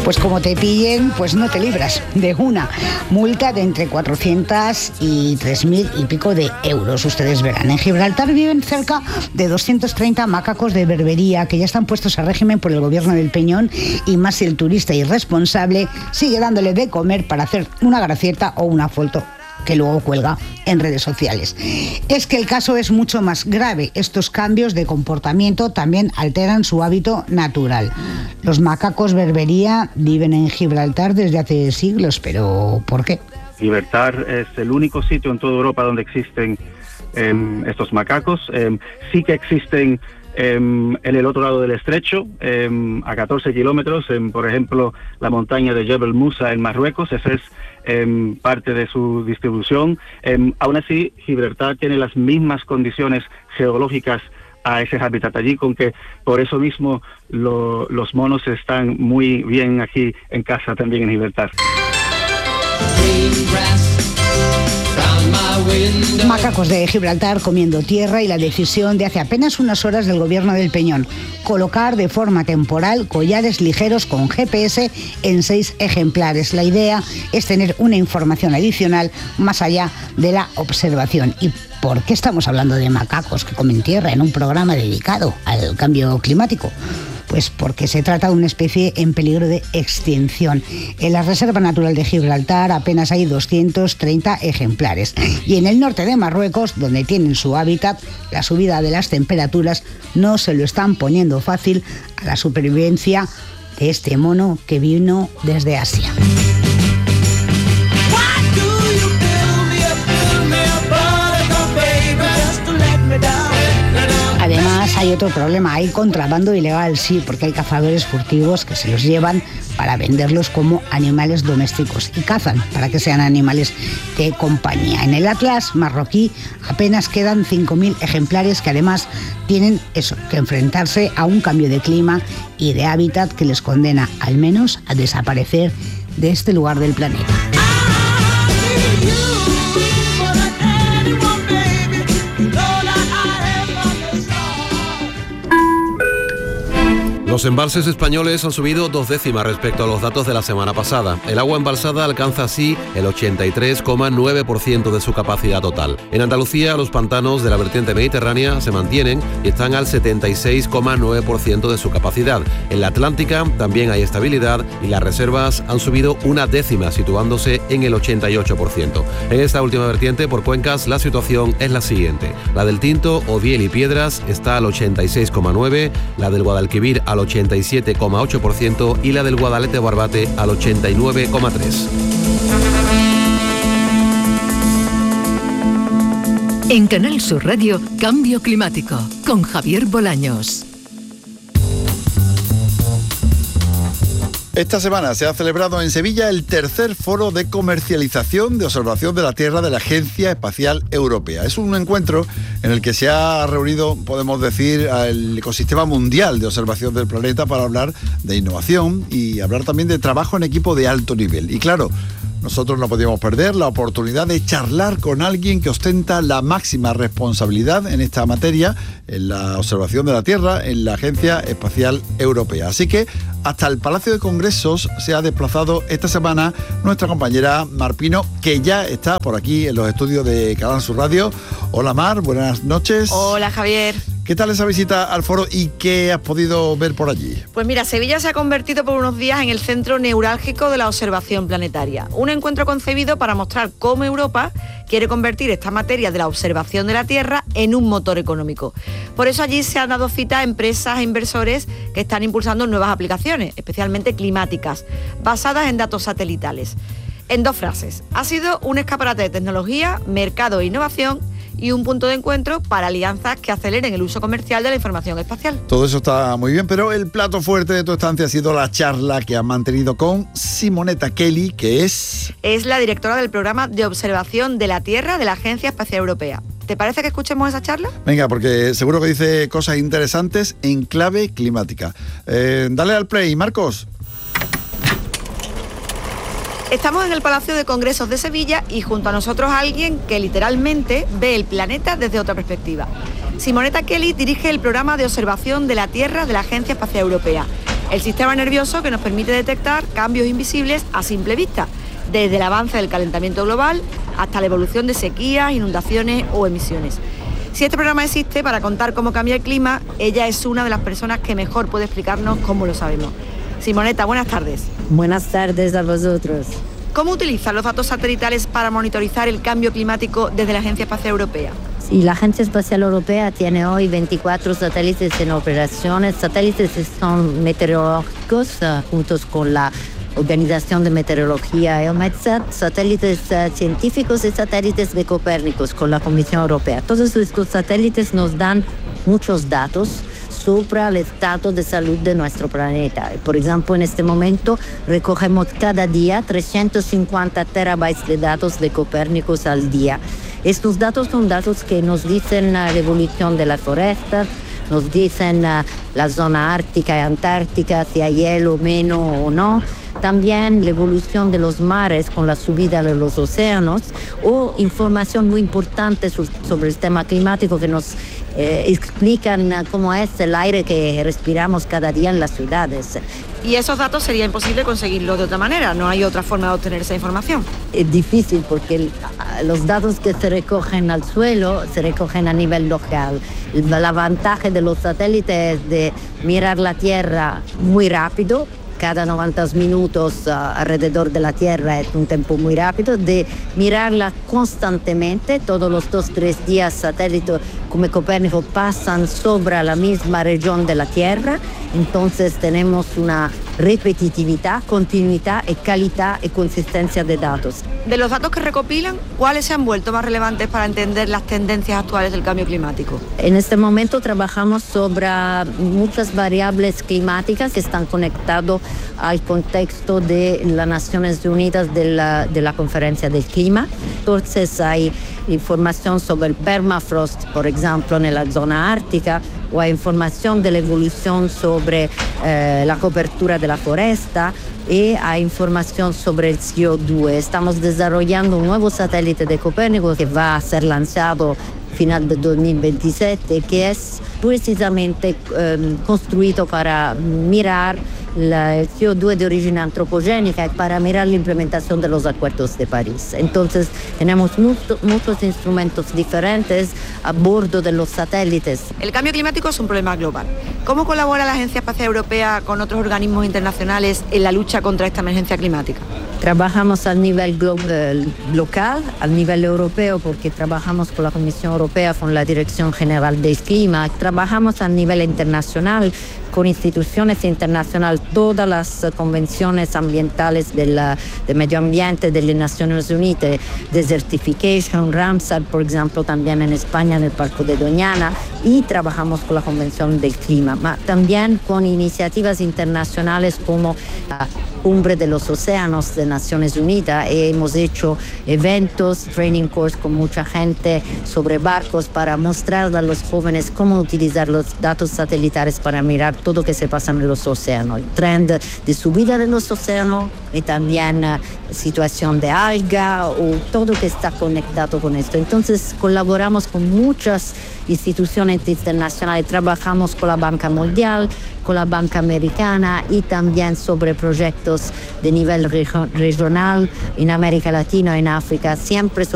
Pues como te pillen, pues no te libras de una multa de entre 400 y 3.000 y pico de euros. Ustedes verán, en Gibraltar viven cerca de 230 macacos de berbería que ya están puestos a régimen por el gobierno del Peñón, y más si el turista irresponsable sigue dándole de comer para hacer una gracieta o una foto que luego cuelga en redes sociales. Es que el caso es mucho más grave. Estos cambios de comportamiento también alteran su hábito natural. Los macacos berbería viven en Gibraltar desde hace siglos, pero ¿por qué? Gibraltar es el único sitio en toda Europa donde existen estos macacos. Sí que existen en el otro lado del estrecho, a 14 kilómetros, por ejemplo, la montaña de Jebel Musa en Marruecos. Esa es parte de su distribución. Aún así, Gibraltar tiene las mismas condiciones geológicas a ese hábitat allí, con que por eso mismo los monos están muy bien aquí en casa también en Gibraltar. Macacos de Gibraltar comiendo tierra, y la decisión de hace apenas unas horas del gobierno del Peñón: colocar de forma temporal collares ligeros con GPS en 6 ejemplares. La idea es tener una información adicional más allá de la observación. ¿Y por qué estamos hablando de macacos que comen tierra en un programa dedicado al cambio climático? Pues porque se trata de una especie en peligro de extinción. En la Reserva Natural de Gibraltar apenas hay 230 ejemplares. Y en el norte de Marruecos, donde tienen su hábitat, la subida de las temperaturas no se lo están poniendo fácil a la supervivencia de este mono que vino desde Asia. Además, hay otro problema: hay contrabando ilegal, sí, porque hay cazadores furtivos que se los llevan para venderlos como animales domésticos y cazan para que sean animales de compañía. En el Atlas marroquí apenas quedan 5.000 ejemplares que además tienen que enfrentarse a un cambio de clima y de hábitat que les condena al menos a desaparecer de este lugar del planeta. Los embalses españoles han subido 2 décimas respecto a los datos de la semana pasada. El agua embalsada alcanza así el 83,9% de su capacidad total. En Andalucía, los pantanos de la vertiente mediterránea se mantienen y están al 76,9% de su capacidad. En la Atlántica también hay estabilidad y las reservas han subido 1 décima, situándose en el 88%. En esta última vertiente, por cuencas, la situación es la siguiente. La del Tinto, Odiel y Piedras está al 86,9%, la del Guadalquivir al 87,8% y la del Guadalete Barbate al 89,3%. En Canal Sur Radio, Cambio Climático, con Javier Bolaños. Esta semana se ha celebrado en Sevilla el tercer foro de comercialización de observación de la Tierra de la Agencia Espacial Europea. Es un encuentro en el que se ha reunido, podemos decir, al ecosistema mundial de observación del planeta para hablar de innovación y hablar también de trabajo en equipo de alto nivel. Y claro, nosotros no podíamos perder la oportunidad de charlar con alguien que ostenta la máxima responsabilidad en esta materia, en la observación de la Tierra, en la Agencia Espacial Europea. Así que hasta el Palacio de Congresos se ha desplazado esta semana nuestra compañera Mar Pino, que ya está por aquí en los estudios de Canal Sur Radio. Hola Mar, buenas noches. Hola Javier. ¿Qué tal esa visita al foro y qué has podido ver por allí? Pues mira, Sevilla se ha convertido por unos días en el centro neurálgico de la observación planetaria. Un encuentro concebido para mostrar cómo Europa quiere convertir esta materia de la observación de la Tierra en un motor económico. Por eso allí se han dado cita a empresas e inversores que están impulsando nuevas aplicaciones, especialmente climáticas, basadas en datos satelitales. En 2 frases: ha sido un escaparate de tecnología, mercado e innovación, y un punto de encuentro para alianzas que aceleren el uso comercial de la información espacial. Todo eso está muy bien, pero el plato fuerte de tu estancia ha sido la charla que han mantenido con Simonetta Kelly, que es la directora del programa de observación de la Tierra de la Agencia Espacial Europea. ¿Te parece que escuchemos esa charla? Venga, porque seguro que dice cosas interesantes en clave climática. Dale al play, Marcos. Estamos en el Palacio de Congresos de Sevilla y junto a nosotros alguien que literalmente ve el planeta desde otra perspectiva. Simonetta Kelly dirige el programa de observación de la Tierra de la Agencia Espacial Europea. El sistema nervioso que nos permite detectar cambios invisibles a simple vista, desde el avance del calentamiento global hasta la evolución de sequías, inundaciones o emisiones. Si este programa existe para contar cómo cambia el clima, ella es una de las personas que mejor puede explicarnos cómo lo sabemos. Simonetta, buenas tardes. Buenas tardes a vosotros. ¿Cómo utilizan los datos satelitales para monitorizar el cambio climático desde la Agencia Espacial Europea? Sí, la Agencia Espacial Europea tiene hoy 24 satélites en operaciones. Satélites que son meteorológicos, juntos con la Organización de Meteorología EUMETSAT, satélites científicos y satélites de Copérnicos con la Comisión Europea. Todos estos satélites nos dan muchos datos sobre el estado de salud de nuestro planeta. Por ejemplo, en este momento recogemos cada día 350 terabytes de datos de Copérnicos al día. Estos datos son datos que nos dicen la evolución de las forestas, nos dicen la zona ártica y antártica, si hay hielo menos o no. También la evolución de los mares con la subida de los océanos o información muy importante sobre el tema climático que nos explican cómo es el aire que respiramos cada día en las ciudades. Y esos datos sería imposible conseguirlos de otra manera, no hay otra forma de obtener esa información. Es difícil porque los datos que se recogen al suelo se recogen a nivel local. La ventaja de los satélites es de mirar la Tierra muy rápido. Cada 90 minutos alrededor de la Tierra es un tiempo muy rápido, de mirarla constantemente. Todos los 2-3 días satélites como Copérnico pasan sobre la misma región de la Tierra. Entonces tenemos una repetitividad, continuidad y calidad y consistencia de datos. De los datos que recopilan, ¿cuáles se han vuelto más relevantes para entender las tendencias actuales del cambio climático? En este momento trabajamos sobre muchas variables climáticas que están conectadas al contexto de las Naciones Unidas de la Conferencia del Clima. Entonces hay información sobre el permafrost, por ejemplo, en la zona ártica, o hay información de la evolución sobre la cobertura de la foresta y hay información sobre el CO2. Estamos desarrollando un nuevo satélite de Copérnico que va a ser lanzado final de 2027, que es precisamente construido para mirar el CO2 de origen antropogénica y para mirar la implementación de los acuerdos de París. Entonces tenemos muchos instrumentos diferentes a bordo de los satélites. El cambio climático es un problema global. ¿Cómo colabora la Agencia Espacial Europea con otros organismos internacionales en la lucha contra esta emergencia climática? Trabajamos a nivel local, a nivel europeo, porque trabajamos con la Comisión Europea, con la Dirección General del Clima. Trabajamos a nivel internacional, con instituciones internacionales, todas las convenciones ambientales de medio ambiente de las Naciones Unidas, Desertification, Ramsar, por ejemplo, también en España, en el Parque de Doñana, y trabajamos con la Convención del Clima, también con iniciativas internacionales como la Cumbre de los Océanos de Naciones Unidas. Hemos hecho eventos, training course con mucha gente sobre barcos para mostrar a los jóvenes cómo utilizar los datos satelitales para mirar todo lo que se pasa en los océanos, el trend de subida de los océanos y también situación de alga o todo que está conectado con esto. Entonces colaboramos con muchas instituciones internacionales, trabajamos con la Banca Mundial, con la Banca Americana y también sobre proyectos de nivel regional en América Latina, en África, siempre sobre